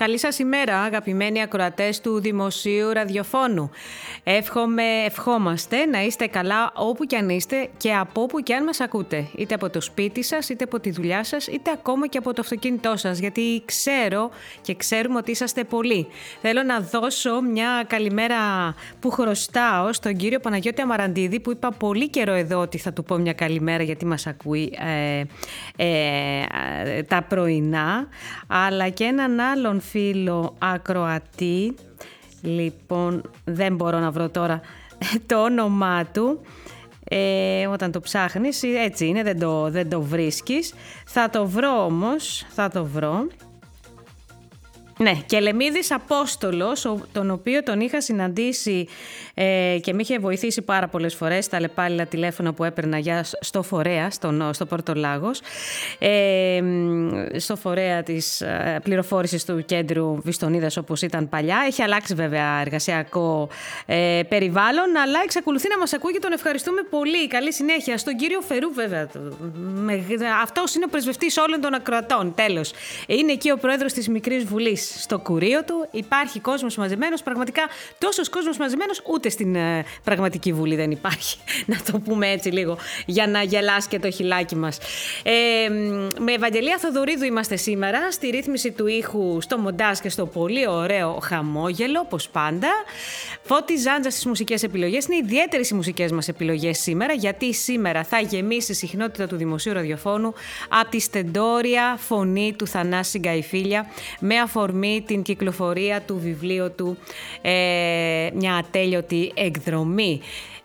Καλή σας ημέρα, αγαπημένοι ακροατές του Δημοσίου Ραδιοφώνου. Ευχόμαστε να είστε καλά όπου κι αν είστε και από όπου κι αν μας ακούτε. Είτε από το σπίτι σας, είτε από τη δουλειά σας, είτε ακόμα και από το αυτοκίνητό σας. Γιατί ξέρω και ξέρουμε ότι είσαστε πολλοί. Θέλω να δώσω μια καλημέρα που χρωστάω στον κύριο Παναγιώτη Αμαραντίδη, που είπα πολύ καιρό εδώ ότι θα του πω μια καλημέρα γιατί μας ακούει τα πρωινά, αλλά και έναν άλλον φίλο ακροατή. Λοιπόν, δεν μπορώ να βρω τώρα το όνομά του. Όταν το ψάχνεις, έτσι είναι, δεν το βρίσκεις. Θα το βρω όμως, θα το βρω. Ναι, Κελεμίδης Απόστολος, τον οποίο τον είχα συναντήσει και με είχε βοηθήσει πάρα πολλές φορές στα αλλεπάλληλα τηλέφωνα που έπαιρνα στο φορέα, στο Πορτολάγος, στο φορέα της πληροφόρησης του κέντρου Βιστονίδας όπως ήταν παλιά. Έχει αλλάξει βέβαια εργασιακό περιβάλλον, αλλά εξακολουθεί να μας ακούει και τον ευχαριστούμε πολύ. Καλή συνέχεια. Στον κύριο Φερού βέβαια, αυτός είναι ο πρεσβευτής όλων των ακροατών, τέλος. Είναι εκεί ο πρόεδρος της Μικρής Βουλής. Στο κουρίο του υπάρχει κόσμος μαζεμένος, πραγματικά τόσος κόσμος μαζεμένος ούτε στην πραγματική Βουλή δεν υπάρχει, να το πούμε έτσι λίγο, για να γελάσει και το χιλάκι μας. Με Ευαγγελία Θοδωρίδου είμαστε σήμερα, στη ρύθμιση του ήχου, στο μοντάζ και στο πολύ ωραίο χαμόγελο, όπως πάντα. Φώτη Ζάντζα στις μουσικές επιλογές. Είναι ιδιαίτερες οι μουσικές μας επιλογές σήμερα, γιατί σήμερα θα γεμίσει η συχνότητα του Δημοσίου Ραδιοφώνου από τη στεντόρια φωνή του Θανάση Γκαϊφίλια, με αφορμή την κυκλοφορία του βιβλίου του «Μια ατέλειωτη εκδρομή».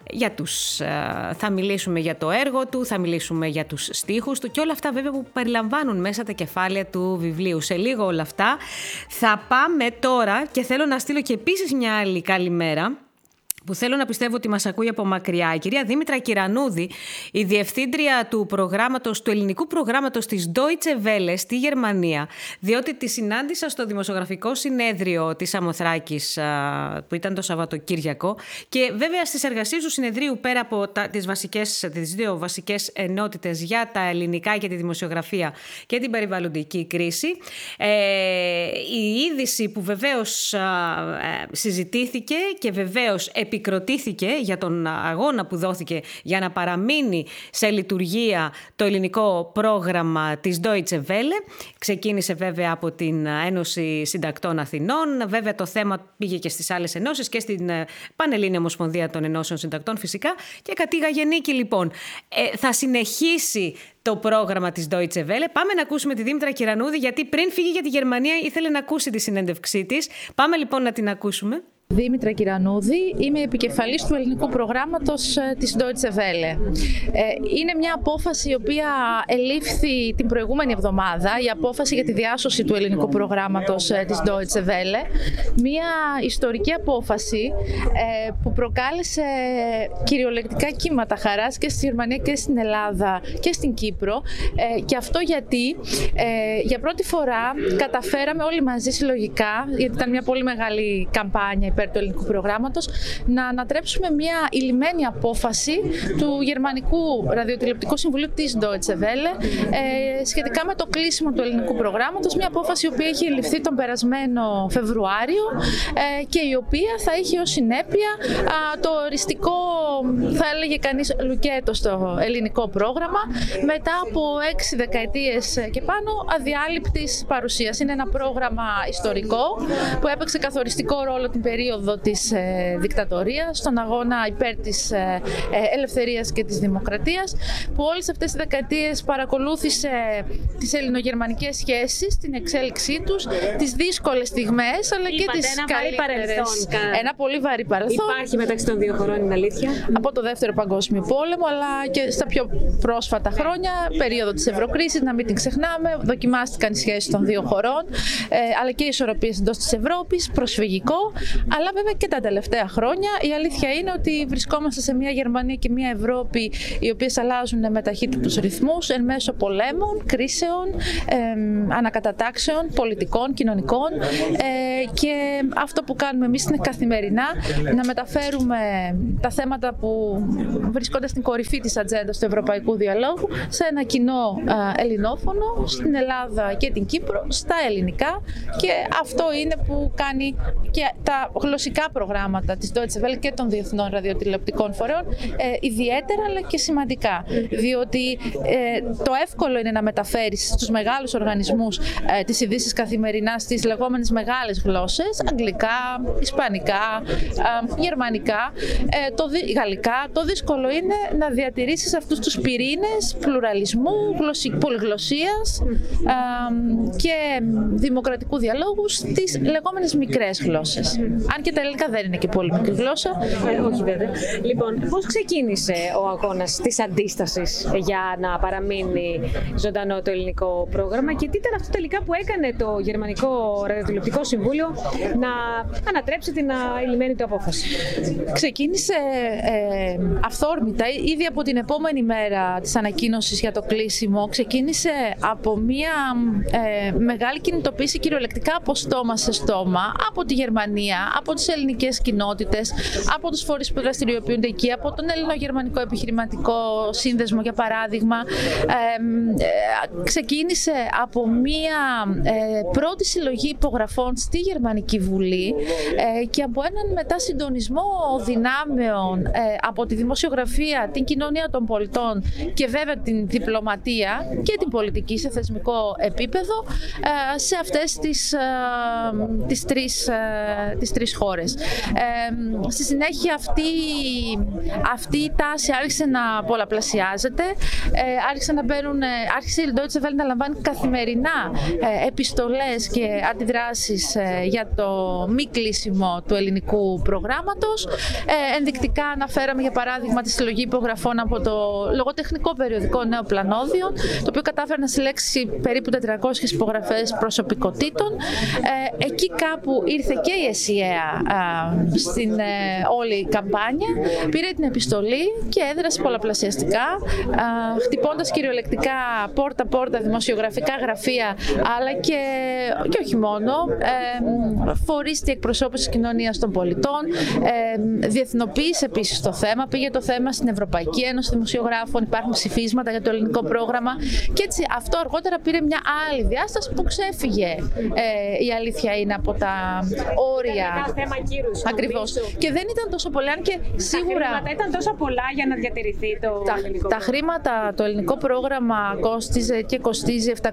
Θα μιλήσουμε για το έργο του, θα μιλήσουμε για τους στίχους του και όλα αυτά βέβαια που περιλαμβάνουν μέσα τα κεφάλαια του βιβλίου. Σε λίγο όλα αυτά θα πάμε τώρα και θέλω να στείλω και επίσης μια άλλη καλημέρα, που θέλω να πιστεύω ότι μας ακούει από μακριά. Η κυρία Δήμητρα Κυρανούδη, η διευθύντρια του ελληνικού προγράμματος της Deutsche Welle στη Γερμανία, διότι τη συνάντησα στο δημοσιογραφικό συνέδριο της Σαμοθράκης που ήταν το Σαββατοκύριακο, και βέβαια στις εργασίες του συνεδρίου, πέρα από τις δύο βασικές ενότητες για τα ελληνικά και τη δημοσιογραφία και την περιβαλλοντική κρίση, η είδηση που βεβαίως συζητήθηκε και βεβαίως επικροτήθηκε για τον αγώνα που δόθηκε για να παραμείνει σε λειτουργία το ελληνικό πρόγραμμα της Deutsche Welle. Ξεκίνησε βέβαια από την Ένωση Συντακτών Αθηνών. Βέβαια το θέμα πήγε και στις άλλες ενώσεις και στην Πανελλήνια Ομοσπονδία των Ενώσεων Συντακτών φυσικά, και κατήγαγε νίκη λοιπόν. Θα συνεχίσει το πρόγραμμα της Deutsche Welle. Πάμε να ακούσουμε τη Δήμητρα Κυρανούδη, γιατί πριν φύγει για τη Γερμανία ήθελε να ακούσει τη συνέντευξή της. Πάμε λοιπόν να την ακούσουμε. Δήμητρα Κυρανούδη, είμαι επικεφαλής του ελληνικού προγράμματος της Deutsche Welle. Είναι μια απόφαση η οποία ελήφθη την προηγούμενη εβδομάδα, η απόφαση για τη διάσωση του ελληνικού προγράμματος της Deutsche Welle. Μια ιστορική απόφαση που προκάλεσε κυριολεκτικά κύματα χαράς και στη Γερμανία και στην Ελλάδα και στην Κύπρο. Και αυτό γιατί για πρώτη φορά καταφέραμε όλοι μαζί συλλογικά, γιατί ήταν μια πολύ μεγάλη καμπάνια υπέρ του ελληνικού προγράμματος, να ανατρέψουμε μια ηλυμένη απόφαση του Γερμανικού Ραδιοτηλεοπτικού Συμβουλίου της Deutsche Welle σχετικά με το κλείσιμο του ελληνικού προγράμματος, μια απόφαση η οποία έχει ληφθεί τον περασμένο Φεβρουάριο και η οποία θα έχει ως συνέπεια το οριστικό, θα έλεγε κανείς, λουκέτο στο ελληνικό πρόγραμμα μετά από 6 δεκαετίες και πάνω αδιάλειπτης παρουσίας. Είναι ένα πρόγραμμα ιστορικό που έπαιξε καθοριστικό ρόλο την περίοδο της δικτατορίας, στον αγώνα υπέρ της ελευθερίας και της δημοκρατίας, που όλες αυτές τις δεκαετίες παρακολούθησε τις ελληνογερμανικές σχέσεις, την εξέλιξή τους, τις δύσκολες στιγμές, αλλά και τις καλύτερες. Ένα πολύ βαρύ παρελθόν. Υπάρχει μεταξύ των δύο χωρών, είναι αλήθεια. Από το Δεύτερο Παγκόσμιο Πόλεμο, αλλά και στα πιο πρόσφατα χρόνια, περίοδο της Ευρωκρίσης, να μην την ξεχνάμε, δοκιμάστηκαν οι σχέσεις των δύο χωρών, αλλά και οι ισορροπίες εντός της Ευρώπης, προσφυγικό, αλλά βέβαια και τα τελευταία χρόνια. Η αλήθεια είναι ότι βρισκόμαστε σε μια Γερμανία και μια Ευρώπη οι οποίες αλλάζουν με ταχύτητους ρυθμούς εν μέσω πολέμων, κρίσεων, ανακατατάξεων, πολιτικών, κοινωνικών, και αυτό που κάνουμε εμείς είναι καθημερινά να μεταφέρουμε τα θέματα που βρισκόνται στην κορυφή της ατζέντας του ευρωπαϊκού διαλόγου σε ένα κοινό ελληνόφωνο, στην Ελλάδα και την Κύπρο, στα ελληνικά, και αυτό είναι που κάνει και τα γλωσσικά προγράμματα της Deutsche Welle και των διεθνών ραδιοτηλεοπτικών φορέων ιδιαίτερα αλλά και σημαντικά, διότι το εύκολο είναι να μεταφέρεις στους μεγάλους οργανισμούς τις ειδήσεις καθημερινά στις λεγόμενες μεγάλες γλώσσες, αγγλικά, ισπανικά, γερμανικά, γαλλικά. Το δύσκολο είναι να διατηρήσεις αυτούς τους πυρήνες πλουραλισμού, πολυγλωσσίας και δημοκρατικού διαλόγου στις λεγόμενες μικρές γλώσσες. Αν και τα ελληνικά δεν είναι και πολύ μικρή γλώσσα. Όχι βέβαια. Λοιπόν, πώς ξεκίνησε ο αγώνας της αντίστασης για να παραμείνει ζωντανό το ελληνικό πρόγραμμα και τι ήταν αυτό τελικά που έκανε το Γερμανικό Ραδιοτηλεοπτικό Συμβούλιο να ανατρέψει την ηλυμένη του απόφαση? Ξεκίνησε αυθόρμητα, ήδη από την επόμενη μέρα της ανακοίνωσης για το κλείσιμο, ξεκίνησε από μια μεγάλη κινητοποίηση κυριολεκτικά από στόμα σε στόμα, από τη Γερμανία, από τις ελληνικές κοινότητες, από τους φορείς που δραστηριοποιούνται εκεί, από τον Ελληνογερμανικό Επιχειρηματικό Σύνδεσμο για παράδειγμα. Ξεκίνησε από μια πρώτη συλλογή υπογραφών στη Γερμανική Βουλή και από έναν μετά συντονισμό δυνάμεων από τη δημοσιογραφία, την κοινωνία των πολιτών και βέβαια την διπλωματία και την πολιτική σε θεσμικό επίπεδο σε αυτές τις τρεις χώρες. Στη συνέχεια αυτή η τάση άρχισε να πολλαπλασιάζεται, άρχισε η Deutsche Welle να λαμβάνει καθημερινά επιστολές και αντιδράσεις για το μη κλείσιμο του ελληνικού προγράμματος. Ενδεικτικά αναφέραμε για παράδειγμα τη συλλογή υπογραφών από το λογοτεχνικό περιοδικό Νέο Πλανώδιο, το οποίο κατάφερε να συλλέξει περίπου 400 υπογραφές προσωπικότητων. Εκεί κάπου ήρθε και η ΕΣΥΑ στην όλη καμπάνια, πήρε την επιστολή και έδρασε πολλαπλασιαστικά, χτυπώντας κυριολεκτικά πόρτα-πόρτα δημοσιογραφικά γραφεία, αλλά και όχι μόνο, φορείς τη εκπροσώπηση της κοινωνίας των πολιτών, διεθνοποίησε επίσης το θέμα, πήγε το θέμα στην Ευρωπαϊκή Ένωση Δημοσιογράφων, υπάρχουν ψηφίσματα για το ελληνικό πρόγραμμα και έτσι αυτό αργότερα πήρε μια άλλη διάσταση που ξέφυγε, η αλήθεια είναι, από τα όρια. Θέμα κύρους. Ακριβώς. Και δεν ήταν τόσο πολλά, αν και σίγουρα. Τα χρήματα ήταν τόσο πολλά για να διατηρηθεί το ελληνικό. Τα χρήματα, το ελληνικό πρόγραμμα κόστιζε και κοστίζει 700.000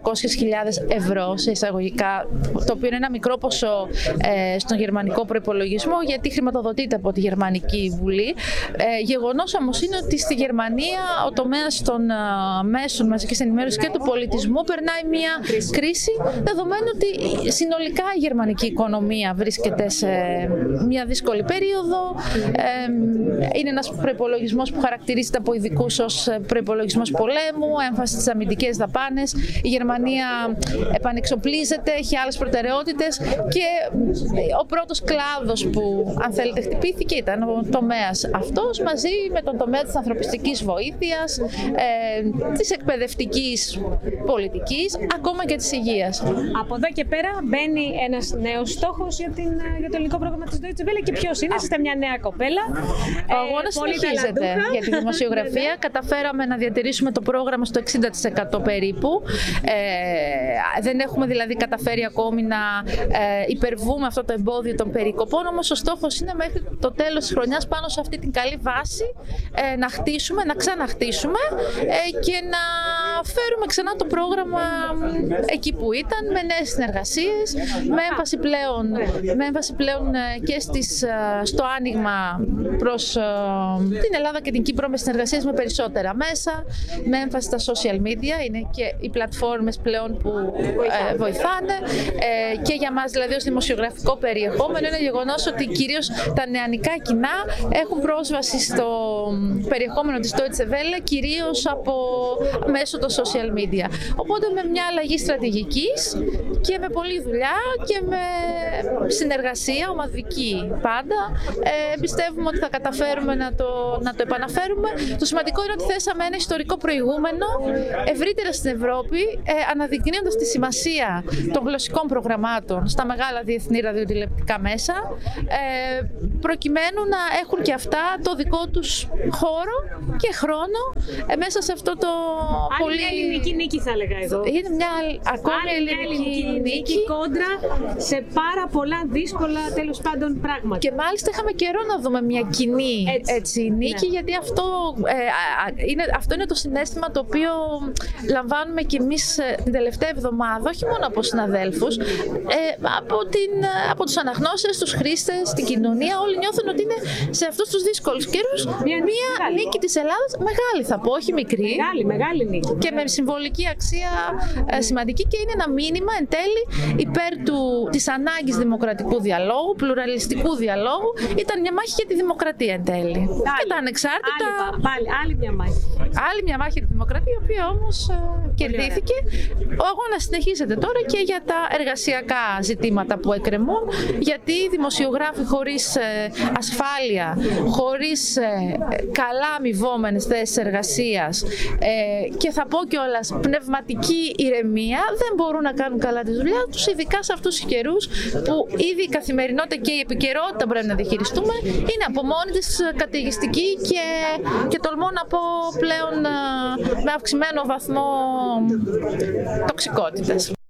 ευρώ σε εισαγωγικά, το οποίο είναι ένα μικρό ποσό στον γερμανικό προϋπολογισμό, γιατί χρηματοδοτείται από τη Γερμανική Βουλή. Γεγονός όμως είναι ότι στη Γερμανία ο τομέας των μέσων μαζικής ενημέρωσης και του πολιτισμού περνάει μια κρίση, δεδομένου ότι συνολικά η γερμανική οικονομία βρίσκεται σε μια δύσκολη περίοδο. Είναι ένας προϋπολογισμός που χαρακτηρίζεται από ειδικούς ως προϋπολογισμός πολέμου, έμφαση στις αμυντικές δαπάνες. Η Γερμανία επανεξοπλίζεται, έχει άλλες προτεραιότητες και ο πρώτος κλάδος που, αν θέλετε, χτυπήθηκε ήταν ο τομέας αυτός, μαζί με τον τομέα της ανθρωπιστικής βοήθειας, της εκπαιδευτικής πολιτικής, ακόμα και της υγείας. Από εδώ και πέρα μπαίνει ένας νέος στόχος για το ελληνικό πρόγραμμα της Deutsche Welle. Και ποιος είναι? Είστε μια νέα κοπέλα. Ο αγώνας συνεχίζεται για τη δημοσιογραφία. Καταφέραμε να διατηρήσουμε το πρόγραμμα στο 60% περίπου. Δεν έχουμε δηλαδή καταφέρει ακόμη να υπερβούμε αυτό το εμπόδιο των περικοπών, όμως ο στόχος είναι μέχρι το τέλος της χρονιάς πάνω σε αυτή την καλή βάση να χτίσουμε, να ξαναχτίσουμε και να φέρουμε ξανά το πρόγραμμα εκεί που ήταν, με νέες συνεργασίες, με έμφαση πλέον και στο άνοιγμα προς την Ελλάδα και την Κύπρο, με συνεργασίες με περισσότερα μέσα, με έμφαση στα social media, είναι και οι πλατφόρμες πλέον που βοηθάνε και για μας δηλαδή ως δημοσιογραφικό περιεχόμενο είναι γεγονός ότι κυρίως τα νεανικά κοινά έχουν πρόσβαση στο περιεχόμενο της Deutsche Welle κυρίως μέσω των social media. Οπότε με μια αλλαγή στρατηγικής και με πολλή δουλειά και με συνεργασία, ομαδική πάντα. Πιστεύουμε ότι θα καταφέρουμε να το επαναφέρουμε. Το σημαντικό είναι ότι θέσαμε ένα ιστορικό προηγούμενο ευρύτερα στην Ευρώπη, αναδεικνύοντας τη σημασία των γλωσσικών προγραμμάτων στα μεγάλα διεθνή ραδιοτηλεοπτικά μέσα, προκειμένου να έχουν και αυτά το δικό τους χώρο και χρόνο μέσα σε αυτό το πολύ... Μια ελληνική νίκη θα έλεγα εγώ. Είναι μια ακόμη ελληνική νίκη κόντρα σε πάρα πολλά δύσκολα τέλος πάντων πράγματα. Και μάλιστα είχαμε καιρό να δούμε μια κοινή νίκη, γιατί αυτό είναι το συναίσθημα το οποίο λαμβάνουμε κι εμείς την τελευταία εβδομάδα, όχι μόνο από συναδέλφους, από τους αναγνώστες, τους χρήστες, την κοινωνία. Όλοι νιώθουν ότι είναι σε αυτούς τους δύσκολους καιρούς μια νίκη της Ελλάδας, μεγάλη θα πω, όχι μικρή. Μεγάλη νίκη. Και με συμβολική αξία σημαντική, και είναι ένα μήνυμα εν τέλει υπέρ της ανάγκης δημοκρατικού διαλόγου, πλουραλιστικού διαλόγου. Ήταν μια μάχη για τη δημοκρατία εν τέλει. Και τα ανεξάρτητα. Άλλη μια μάχη. Άλλη μια μάχη για τη δημοκρατία, η οποία όμως κερδίθηκε. Ο αγώνας συνεχίζεται τώρα και για τα εργασιακά ζητήματα που εκκρεμούν, γιατί οι δημοσιογράφοι χωρίς ασφάλεια, χωρίς καλά αμοιβόμενες θέσεις εργασίας και θα πω κιόλας πνευματική ηρεμία, δεν μπορούν να κάνουν καλά τη δουλειά τους, ειδικά σε αυτούς τους καιρούς που ήδη η καθημερινότητα και η επικαιρότητα πρέπει να διαχειριστούμε είναι από μόνη της καταιγιστική και τολμώ να πω πλέον με αυξημένο βαθμό τοξικότητας.